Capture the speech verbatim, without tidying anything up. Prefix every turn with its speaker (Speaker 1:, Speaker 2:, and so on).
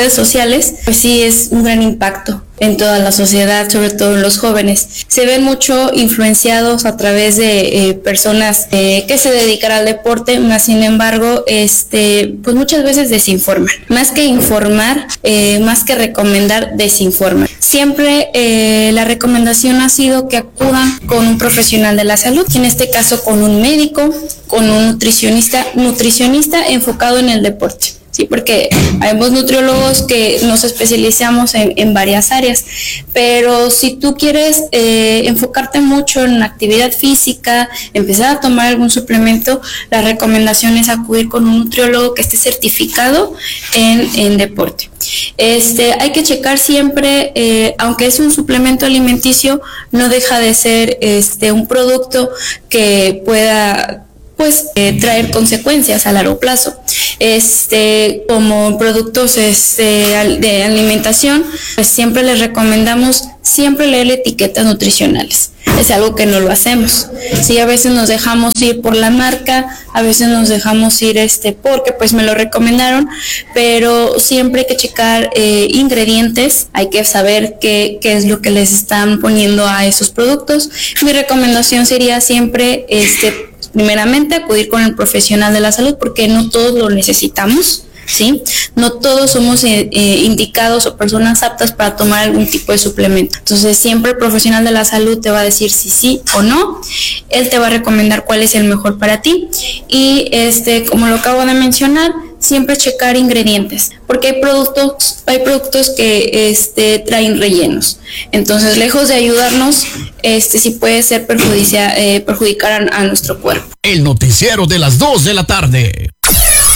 Speaker 1: redes sociales, pues sí es un gran impacto en toda la sociedad, sobre todo en los jóvenes. Se ven mucho influenciados a través de eh, personas eh, que se dedican al deporte, más sin embargo, este, pues muchas veces desinforman. Más que informar, eh, más que recomendar, desinforman. Siempre eh, la recomendación ha sido que acudan con un profesional de la salud, en este caso con un médico, con un nutricionista, nutricionista enfocado en el deporte. Sí, porque hay nutriólogos que nos especializamos en, en varias áreas, pero si tú quieres eh, enfocarte mucho en actividad física, empezar a tomar algún suplemento, la recomendación es acudir con un nutriólogo que esté certificado en, en deporte. Este, hay que checar siempre, eh, aunque es un suplemento alimenticio, no deja de ser este, un producto que pueda pues eh, traer consecuencias a largo plazo. Este, como productos este, de alimentación, pues siempre les recomendamos siempre leer etiquetas nutricionales. Es algo que no lo hacemos. Sí, a veces nos dejamos ir por la marca, a veces nos dejamos ir este porque pues me lo recomendaron, pero siempre hay que checar eh, ingredientes, hay que saber qué, qué es lo que les están poniendo a esos productos. Mi recomendación sería siempre este primeramente acudir con el profesional de la salud, porque no todos lo necesitamos, ¿sí? No todos somos eh, eh, indicados o personas aptas para tomar algún tipo de suplemento. Entonces siempre el profesional de la salud te va a decir si sí o no. Él te va a recomendar cuál es el mejor para ti y este, como lo acabo de mencionar, siempre checar ingredientes, porque hay productos, hay productos que este, traen rellenos. Entonces, lejos de ayudarnos, este sí puede ser perjudicia, eh, perjudicar a, a nuestro cuerpo.
Speaker 2: El noticiero de las dos de la tarde.